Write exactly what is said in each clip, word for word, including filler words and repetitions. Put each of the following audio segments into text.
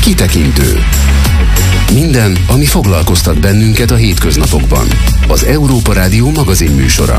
Kitekintő. Minden, ami foglalkoztat bennünket a hétköznapokban. Az Európa Rádió magazin műsora.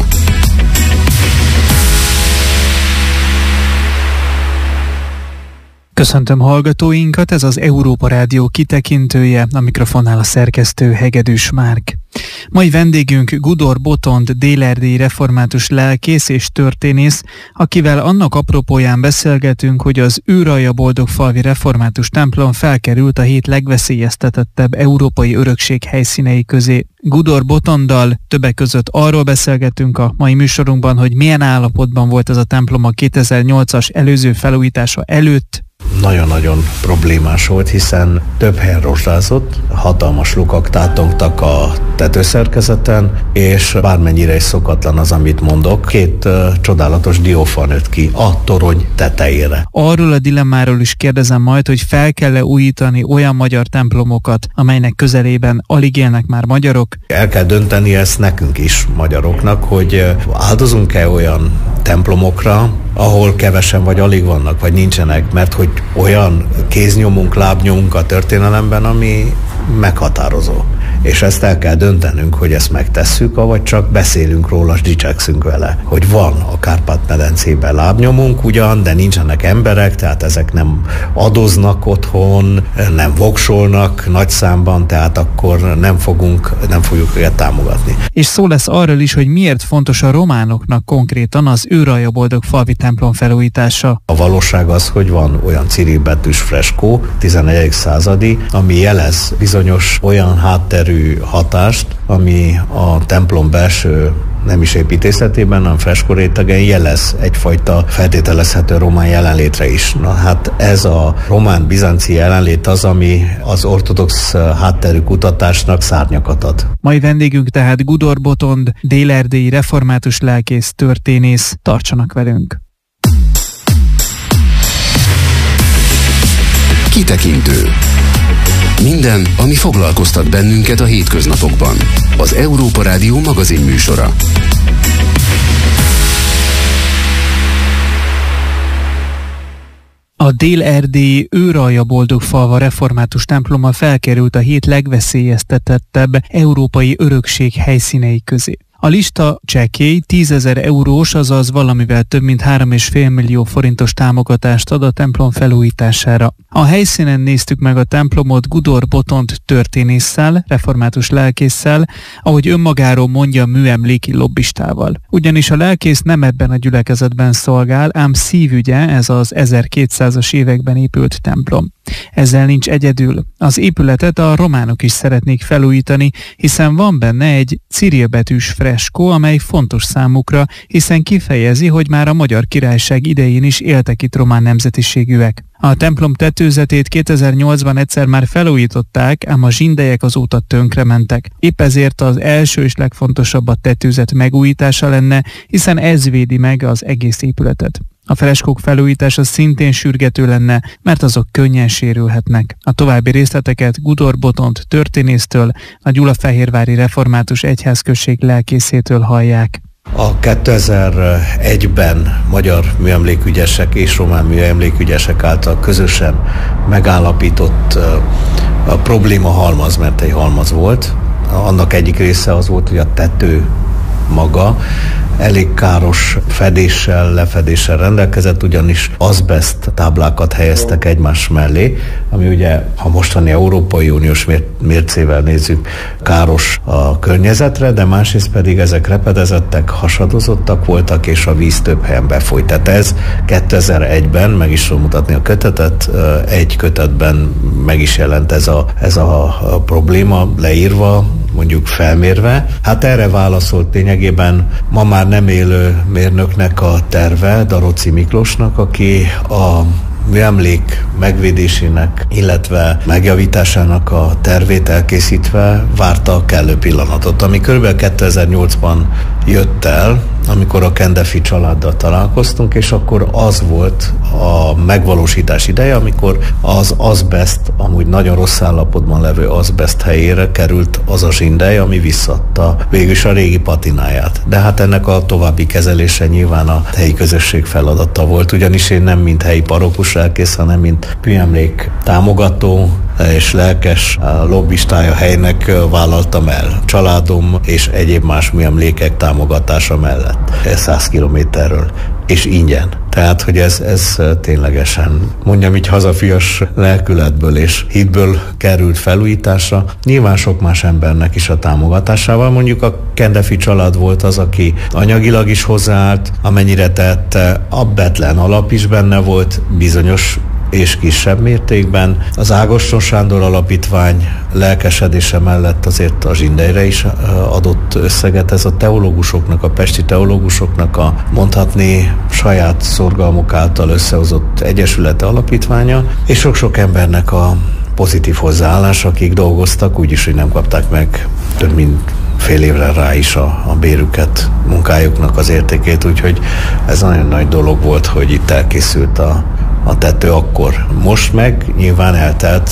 Köszöntöm hallgatóinkat, ez az Európa Rádió kitekintője, a mikrofonnál a szerkesztő Hegedűs Márk. Mai vendégünk Gudor Botond, dél-erdélyi református lelkész és történész, akivel annak apropóján beszélgetünk, hogy az Őralja-Boldogfalvi református templom felkerült a hét legveszélyeztetettebb európai örökség helyszínei közé. Gudor Botonddal többek között arról beszélgetünk a mai műsorunkban, hogy milyen állapotban volt ez a templom a kétezer-nyolcas előző felújítása előtt. Nagyon-nagyon problémás volt, hiszen több helyen rozsdázott, hatalmas lukak tátongtak a tetőszerkezeten, és bármennyire is szokatlan az, amit mondok, két uh, csodálatos diófa nőtt ki a torony tetejére. Arról a dilemmáról is kérdezem majd, hogy fel kell-e újítani olyan magyar templomokat, amelynek közelében alig élnek már magyarok. El kell dönteni ezt nekünk is, magyaroknak, hogy áldozunk-e olyan templomokra, ahol kevesen vagy alig vannak, vagy nincsenek, mert hogy olyan kéznyomunk, lábnyomunk a történelemben, ami meghatározó. És ezt el kell döntenünk, hogy ezt megtesszük, avagy csak beszélünk róla, és dicsekszünk vele. Hogy van a Kárpát-medencében lábnyomunk ugyan, de nincsenek emberek, tehát ezek nem adoznak otthon, nem voksolnak nagy számban, tehát akkor nem fogunk, nem fogjuk őket támogatni. És szó lesz arról is, hogy miért fontos a románoknak konkrétan az Őralja-Boldogfalvi templom felújítása. A valóság az, hogy van olyan cirilbetűs freskó, tizenegyedik századi, ami jelez bizonyos olyan hátterű hatást, ami a templom belső nem is építészetében, hanem freskorétegen jelez egyfajta feltételezhető román jelenlétre is. Na hát ez a román-bizánci jelenlét az, ami az ortodox hátterű kutatásnak szárnyakat ad. Mai vendégünk tehát Gudor Botond, dél-erdélyi református lelkész, történész. Tartsanak velünk! Kitekintő. Minden, ami foglalkoztat bennünket a hétköznapokban. Az Európa Rádió magazin műsora. A dél-erdélyi Őralja-Boldogfalva református temploma felkerült a hét legveszélyeztetettebb európai örökség helyszínei közé. A lista csekély, tízezer eurós, azaz valamivel több mint három és fél millió forintos támogatást ad a templom felújítására. A helyszínen néztük meg a templomot Gudor Botond történésszel, református lelkésszel, ahogy önmagáról mondja, műemléki lobbistával. Ugyanis a lelkész nem ebben a gyülekezetben szolgál, ám szívügye ez az ezerkétszázas években épült templom. Ezzel nincs egyedül. Az épületet a románok is szeretnék felújítani, hiszen van benne egy cirilbetűs freskó, amely fontos számukra, hiszen kifejezi, hogy már a Magyar Királyság idején is éltek itt román nemzetiségűek. A templom tetőzetét kétezer-nyolcban egyszer már felújították, ám a zsindelyek azóta tönkrementek. Épp ezért az első és legfontosabb a tetőzet megújítása lenne, hiszen ez védi meg az egész épületet. A freskók felújítása szintén sürgető lenne, mert azok könnyen sérülhetnek. A további részleteket Gudor Botond történésztől, a Gyulafehérvári Református Egyházközség lelkészétől hallják. A kétezer-egyben magyar műemlékügyesek és román műemlékügyesek által közösen megállapított a probléma halmaz, mert egy halmaz volt. Annak egyik része az volt, hogy a tető maga elég káros fedéssel, lefedéssel rendelkezett, ugyanis azbest táblákat helyeztek egymás mellé, ami ugye, ha mostani Európai Uniós mércével nézzük, káros a környezetre, de másrészt pedig ezek repedezettek, hasadozottak voltak, és a víz több helyen befolyt. Tehát ez kétezer-egyben, meg is tudom mutatni a kötetet, egy kötetben meg is jelent ez a, ez a, a probléma leírva, mondjuk felmérve. Hát erre válaszolt lényegében ma már nem élő mérnöknek a terve, Daroci Miklósnak, aki a műemlék megvédésének, illetve megjavításának a tervét elkészítve várta a kellő pillanatot, ami kb. kétezer-nyolcban jött el, amikor a Kendefi családdal találkoztunk, és akkor az volt a megvalósítás ideje, amikor az azbest, amúgy nagyon rossz állapotban levő azbest helyére került az a zsindely, ami visszadta végülis a régi patináját. De hát ennek a további kezelése nyilván a helyi közösség feladata volt, ugyanis én nem mint helyi parokus lelkész, hanem mint műemlék támogató és lelkes lobbistája helynek vállaltam el családom és egyéb más műemlékek támogatása mellett száz kilométerről, és ingyen. Tehát, hogy ez, ez ténylegesen, mondjam így, hazafias lelkületből és hitből került felújításra. Nyilván sok más embernek is a támogatásával. Mondjuk a Kendefi család volt az, aki anyagilag is hozzáállt, amennyire tette, a Betlen alap is benne volt, bizonyos és kisebb mértékben. Az Ágoston Sándor Alapítvány lelkesedése mellett azért a zsindelyre is adott összeget. Ez a teológusoknak, a pesti teológusoknak a mondhatni saját szorgalmuk által összehozott egyesülete, alapítványa, és sok-sok embernek a pozitív hozzáállás, akik dolgoztak, úgyis, hogy nem kapták meg több mint fél évre rá is a, a bérüket, munkájuknak az értékét, úgyhogy ez nagyon nagy dolog volt, hogy itt elkészült a a tető akkor. Most meg nyilván eltelt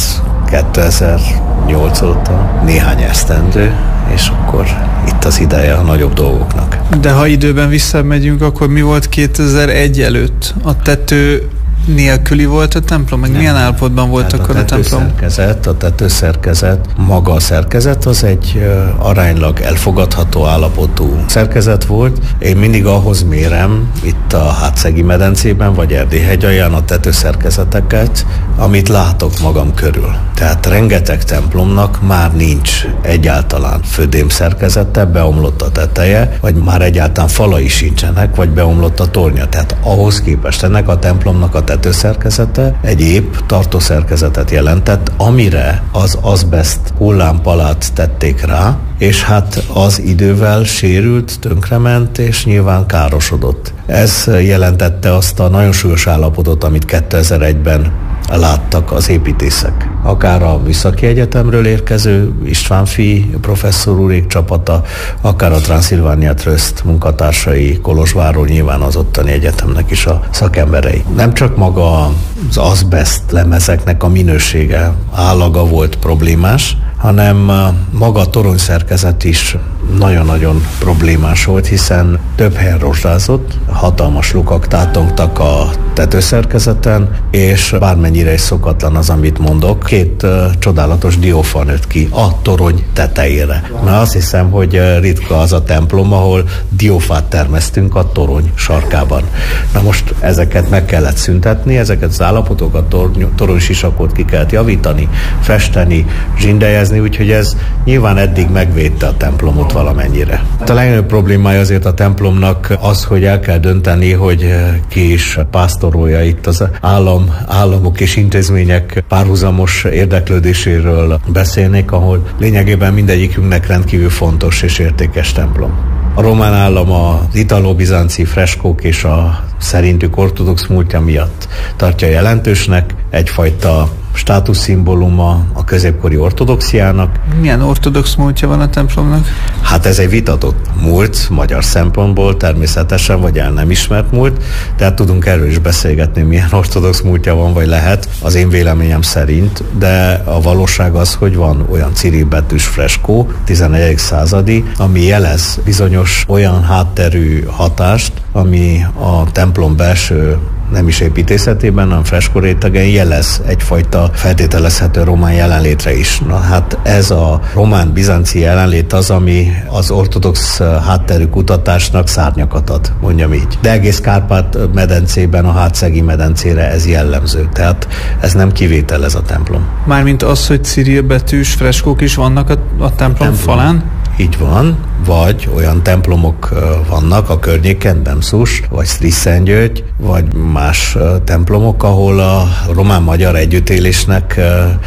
kétezer-nyolc óta néhány esztendő, és akkor itt az ideje a nagyobb dolgoknak. De ha időben visszamegyünk, akkor mi volt kétezer-egy előtt? A tető nélküli volt a templom? Meg nem. Milyen állapotban volt hát akkor a, a templom? Szerkezet, a tetőszerkezet, maga a szerkezet az egy uh, aránylag elfogadható állapotú szerkezet volt. Én mindig ahhoz mérem itt a Hátszegi medencében, vagy Erdélyhegyalján a tetőszerkezeteket, amit látok magam körül. Tehát rengeteg templomnak már nincs egyáltalán födémszerkezete, beomlott a teteje, vagy már egyáltalán falai sincsenek, vagy beomlott a tornya. Tehát ahhoz képest ennek a templomnak a tetőszerkezete egy épp tartószerkezetet jelentett, amire az azbest hullámpalát tették rá, és hát az idővel sérült, tönkrement, és nyilván károsodott. Ez jelentette azt a nagyon súlyos állapotot, amit kétezer-egyben láttak az építészek. Akár a Műszaki Egyetemről érkező István Fi professzor úrék csapata, akár a Transzilvánia Trust munkatársai Kolozsvárról, nyilván az ottani egyetemnek is a szakemberei. Nem csak maga az azbest lemezeknek a minősége, állaga volt problémás, hanem maga a toronyszerkezet is nagyon-nagyon problémás volt, hiszen több helyen rozsdázott, hatalmas lukak tátongtak a tetőszerkezeten, és bármennyire is szokatlan az, amit mondok, két uh, csodálatos diófa nőtt ki a torony tetejére. Na azt hiszem, hogy ritka az a templom, ahol diófát termesztünk a torony sarkában. Na most ezeket meg kellett szüntetni, ezeket az állapotokat, torny- toronysisakot ki kellett javítani, festeni, zsindelyezni, úgyhogy ez nyilván eddig megvédte a templomot valamennyire. A legnagyobb problémája azért a templomnak az, hogy el kell dönteni, hogy ki is pásztorolja itt az állam, államok és intézmények párhuzamos érdeklődéséről beszélnék, ahol lényegében mindegyikünknek rendkívül fontos és értékes templom. A román állam az italó-bizánci freskók és a szerintük ortodox múltja miatt tartja jelentősnek, egyfajta státuszszimbóluma a középkori ortodoxiának. Milyen ortodox múltja van a templomnak? Hát ez egy vitatott múlt, magyar szempontból természetesen, vagy el nem ismert múlt, tehát tudunk erről is beszélgetni, milyen ortodox múltja van, vagy lehet, az én véleményem szerint, de a valóság az, hogy van olyan cirilbetűs freskó, tizenegyedik századi, ami jelez bizonyos olyan hátterű hatást, ami a templom belső nem is építészetében, hanem freskorétegen jelez egyfajta feltételezhető román jelenlétre is. Na hát ez a román-bizánci jelenlét az, ami az ortodox hátterű kutatásnak szárnyakat ad, mondjam így. De egész Kárpát-medencében, a Hátszegi medencére ez jellemző. Tehát ez nem kivétel, ez a templom. Mármint az, hogy cirilbetűs freskók is vannak a, a templom, templom falán? Így van, vagy olyan templomok vannak a környéken, Bemszus, vagy Sztriszentgyörgy, vagy más templomok, ahol a román-magyar együttélésnek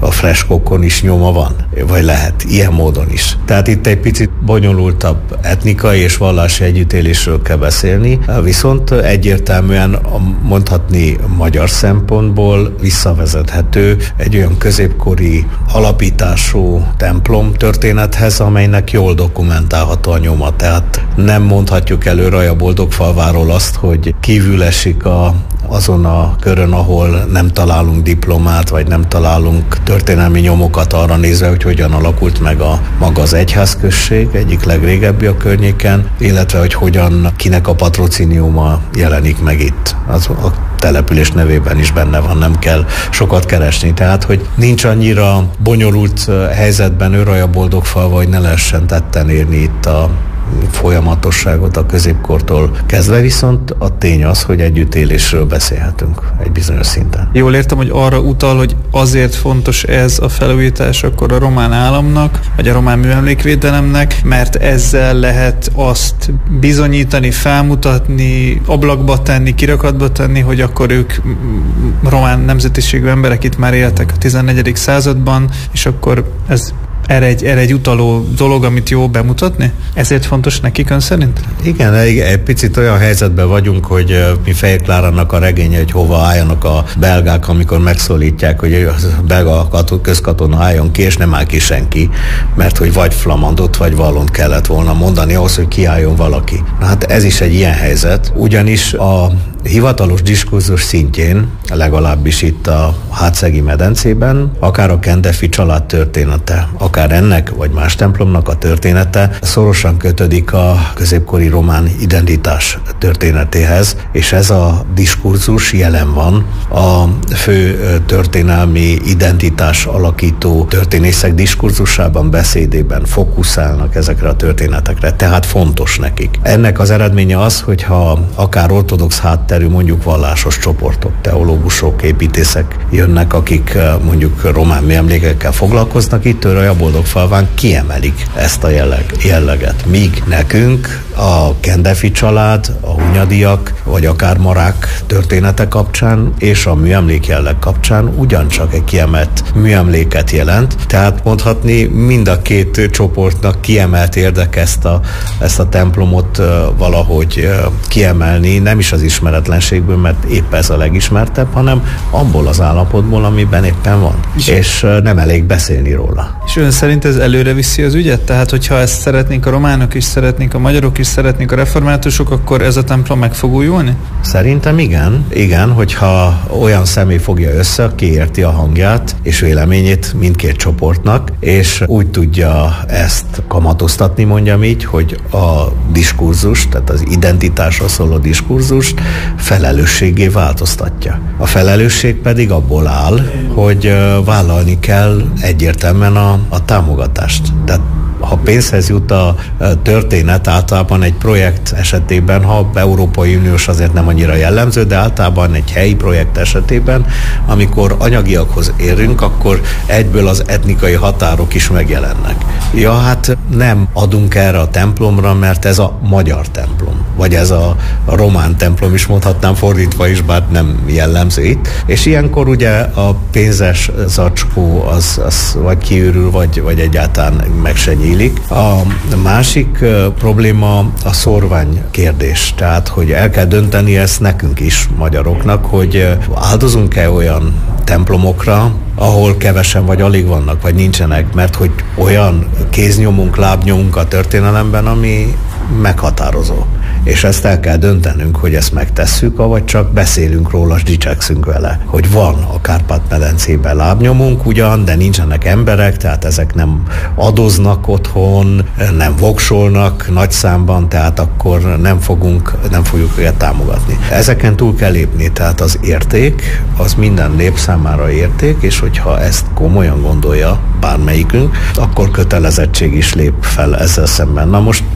a freskokon is nyoma van, vagy lehet, ilyen módon is. Tehát itt egy picit bonyolultabb etnikai és vallási együttélésről kell beszélni, viszont egyértelműen mondhatni magyar szempontból visszavezethető egy olyan középkori alapítású templom történethez, amelynek jól dokumentálható a nyoma. Tehát nem mondhatjuk elő Raja-Boldogfalváról azt, hogy kívül esik a azon a körön, ahol nem találunk diplomát, vagy nem találunk történelmi nyomokat arra nézve, hogy hogyan alakult meg a maga az egyházközség, egyik legrégebbi a környéken, illetve hogy hogyan, kinek a patrocíniuma jelenik meg itt. Az a település nevében is benne van, nem kell sokat keresni. Tehát, hogy nincs annyira bonyolult helyzetben ő Raja-Boldogfalva, hogy ne lehessen tetten érni itt a folyamatosságot a középkortól kezdve, viszont a tény az, hogy együttélésről beszélhetünk egy bizonyos szinten. Jól értem, hogy arra utal, hogy azért fontos ez a felújítás akkor a román államnak, vagy a román műemlékvédelemnek, mert ezzel lehet azt bizonyítani, felmutatni, ablakba tenni, kirakatba tenni, hogy akkor ők román nemzetiségű emberek itt már éltek a tizennegyedik században, és akkor ez Erre egy, erre egy utaló dolog, amit jó bemutatni? Ezért fontos nekik ön szerint? Igen, egy, egy picit olyan helyzetben vagyunk, hogy mi Fejér Klárának a regénye, hogy hova álljanak a belgák, amikor megszólítják, hogy a belga közkatona álljon ki, és nem áll ki senki, mert hogy vagy flamandot, vagy vallont kellett volna mondani ahhoz, hogy kiálljon valaki. Na hát ez is egy ilyen helyzet, ugyanis a hivatalos diskurzus szintjén, legalábbis itt a Hátszegi medencében, akár a Kendefi család története, akár ennek vagy más templomnak a története szorosan kötődik a középkori román identitás történetéhez, és ez a diskurzus jelen van a fő történelmi identitás alakító történészek diskurzusában, beszédében fókuszálnak ezekre a történetekre, tehát fontos nekik. Ennek az eredménye az, hogyha akár ortodox hátterű, mondjuk vallásos csoportok, teológusok, építészek jönnek, akik mondjuk román műemlékekkel foglalkoznak, itt Raja-Boldogfalván kiemelik ezt a jelleg, jelleget. Míg nekünk a Kendefi család, a Hunyadiak, vagy akár Marák története kapcsán és a műemlék jelleg kapcsán ugyancsak egy kiemelt műemléket jelent. Tehát mondhatni mind a két csoportnak kiemelt érdek ezt a, ezt a templomot uh, valahogy uh, kiemelni, nem is az ismeretlenségből, mert épp ez a legismertebb, hanem abból az állapotból, amiben éppen van. És, és uh, nem elég beszélni róla. És ön szerint ez előre viszi az ügyet? Tehát, hogyha ezt szeretnénk a románok is, szeretnénk a magyarok is, szeretnénk a reformátusok, akkor ez a templom meg fog újulni? Szerintem igen. Igen, hogyha olyan személy fogja össze, aki érti a hangját és véleményét mindkét csoportnak, és úgy tudja ezt kamatoztatni, mondjam így, hogy a diskurzus, tehát az identitásra szóló diskurzust felelősségé változtatja. A felelősség pedig abból áll, hogy vállalni kell egyértelműen a, a támogatást. Tehát ha pénzhez jut a történet, általában egy projekt esetében, ha Európai Uniós azért nem annyira jellemző, de általában egy helyi projekt esetében, amikor anyagiakhoz érünk, akkor egyből az etnikai határok is megjelennek. Ja, hát nem adunk erre a templomra, mert ez a magyar templom, vagy ez a, a román templom is, mondhatnám fordítva is, bár nem jellemző itt. És ilyenkor ugye a pénzes zacskó az, az vagy kiürül, vagy, vagy egyáltalán meg se nyílik. A másik uh, probléma a szórvány kérdés. Tehát, hogy el kell dönteni ezt nekünk is, magyaroknak, hogy uh, áldozunk-e olyan templomokra, ahol kevesen vagy alig vannak, vagy nincsenek, mert hogy olyan kéznyomunk, lábnyomunk a történelemben, ami meghatározó. És ezt el kell döntenünk, hogy ezt megtesszük, vagy csak beszélünk róla, és dicsekszünk vele, hogy van a Kárpát-medencében lábnyomunk ugyan, de nincsenek emberek, tehát ezek nem adoznak otthon, nem voksolnak nagy számban, tehát akkor nem fogunk, nem fogjuk őket támogatni. Ezeken túl kell lépni, tehát az érték, az minden nép számára érték, és hogyha ezt komolyan gondolja bármelyikünk, akkor kötelezettség is lép fel ezzel szemben. Na most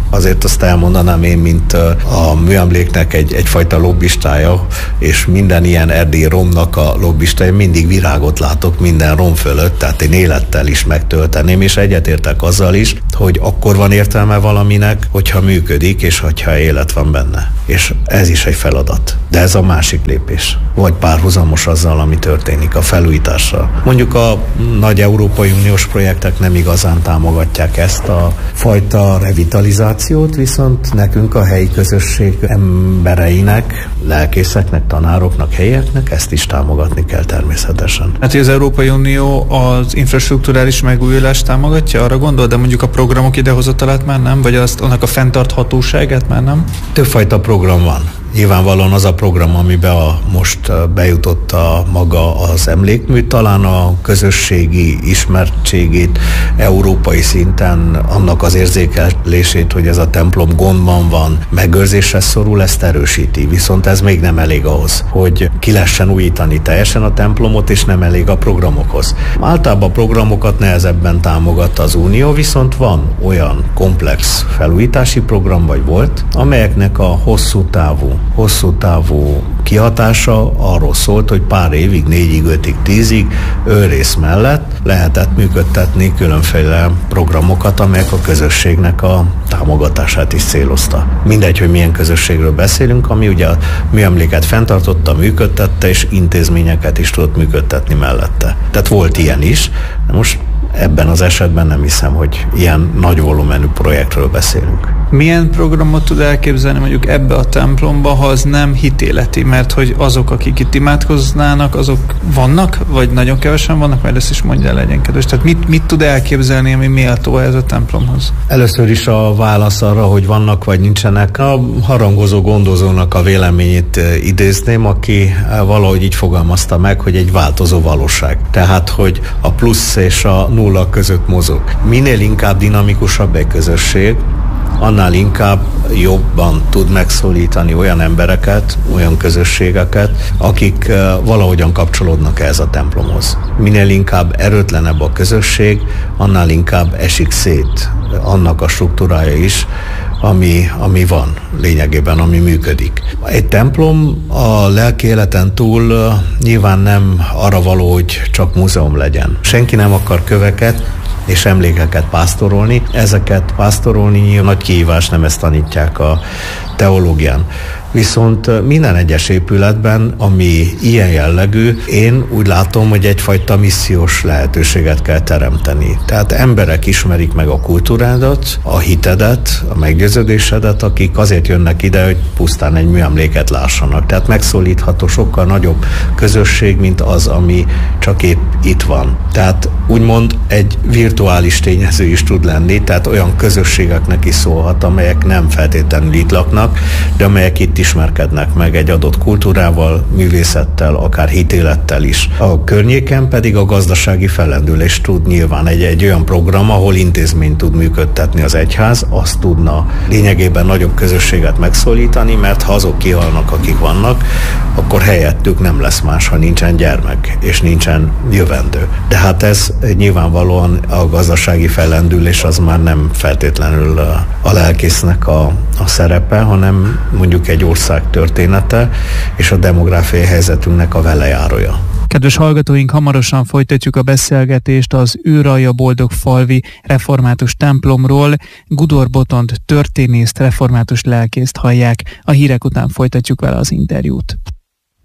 Azért azt elmondanám én, mint a műemléknek egy, egyfajta lobbistája, és minden ilyen erdélyi romnak a lobbistája, mindig virágot látok minden rom fölött, tehát én élettel is megtölteném, és egyetértek azzal is, hogy akkor van értelme valaminek, hogyha működik, és hogyha élet van benne. És ez is egy feladat. De ez a másik lépés. Vagy párhuzamos azzal, ami történik a felújítással. Mondjuk a nagy Európai Uniós projektek nem igazán támogatják ezt a fajta revitalizációt, viszont nekünk a helyi közösség embereinek, lelkészeknek, tanároknak, helyieknek ezt is támogatni kell természetesen. Hát az Európai Unió az infrastrukturális megújulást támogatja, arra gondol, de mondjuk a programok idehozatalát már nem, vagy azt, annak a fenntarthatóságát már nem? Többfajta program van. Nyilvánvalóan az a program, amiben a, most bejutott a maga az emlékmű, talán a közösségi ismertségét európai szinten, annak az érzékelését, hogy ez a templom gondban van, megőrzésre szorul, ezt erősíti. Viszont ez még nem elég ahhoz, hogy ki lehessen újítani teljesen a templomot, és nem elég a programokhoz. Általában a programokat nehezebben támogatta az Unió, viszont van olyan komplex felújítási program, vagy volt, amelyeknek a hosszú távú hosszú távú kihatása arról szólt, hogy pár évig, négyig, ötig, tízig őrész mellett lehetett működtetni különféle programokat, amelyek a közösségnek a támogatását is célozta. Mindegy, hogy milyen közösségről beszélünk, ami ugye a műemléket fenntartotta, működtette, és intézményeket is tudott működtetni mellette. Tehát volt ilyen is, de most ebben az esetben nem hiszem, hogy ilyen nagy volumenű projektről beszélünk. Milyen programot tud elképzelni mondjuk ebbe a templomba, ha az nem hitéleti? Mert hogy azok, akik itt imádkoznának, azok vannak, vagy nagyon kevesen vannak, mert ezt is mondja, legyen kedves. Tehát mit, mit tud elképzelni, ami méltó ez a templomhoz? Először is a válasz arra, hogy vannak vagy nincsenek. A harangozó gondozónak a véleményét idézném, aki valahogy így fogalmazta meg, hogy egy változó valóság. Tehát, hogy a plusz és a nulla között mozog. Minél inkább dinamikusabb egy közösség, annál inkább jobban tud megszólítani olyan embereket, olyan közösségeket, akik valahogyan kapcsolódnak ehhez a templomhoz. Minél inkább erőtlenebb a közösség, annál inkább esik szét annak a struktúrája is, ami, ami van lényegében, ami működik. Egy templom a lelki életen túl nyilván nem arra való, hogy csak múzeum legyen. Senki nem akar köveket és emlékeket pásztorolni. Ezeket pásztorolni nagy kihívás, nem ezt tanítják a teológián. Viszont minden egyes épületben, ami ilyen jellegű, én úgy látom, hogy egyfajta missziós lehetőséget kell teremteni. Tehát emberek ismerik meg a kultúrádat, a hitedet, a meggyőződésedet, akik azért jönnek ide, hogy pusztán egy műemléket lássanak. Tehát megszólítható sokkal nagyobb közösség, mint az, ami csak épp itt van. Tehát úgymond egy virtuális tényező is tud lenni, tehát olyan közösségeknek is szólhat, amelyek nem feltétlenül itt laknak, de amelyek itt ismerkednek meg egy adott kultúrával, művészettel, akár hitélettel is. A környéken pedig a gazdasági fellendülés tud nyilván egy, egy olyan program, ahol intézményt tud működtetni az egyház, azt tudna lényegében nagyobb közösséget megszólítani, mert ha azok kihalnak, akik vannak, akkor helyettük nem lesz más, ha nincsen gyermek, és nincsen jövendő. De hát ez nyilvánvalóan a gazdasági fellendülés az már nem feltétlenül a, a lelkésznek a, a szerepe, hanem mondjuk egy ország története és a demográfiai helyzetünknek a velejárója. Kedves hallgatóink, hamarosan folytatjuk a beszélgetést az Őralja Boldogfalvi református templomról. Gudor Botond történészt, református lelkészt hallják. A hírek után folytatjuk vele az interjút.